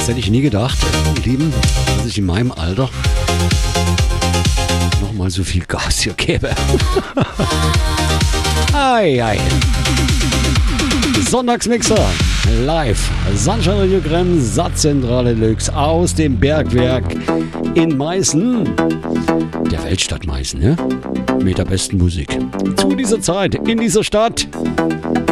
Das hätte ich nie gedacht, ihr Lieben, dass ich in meinem Alter nochmal so viel Gas hier gebe. Ei, ei. Sonntagsmixer live. Sunshine Radio Creme, Satzzentrale Deluxe aus dem Bergwerk in Meißen. Der Weltstadt Meißen, ja? Mit der besten Musik. Zu dieser Zeit, in dieser Stadt.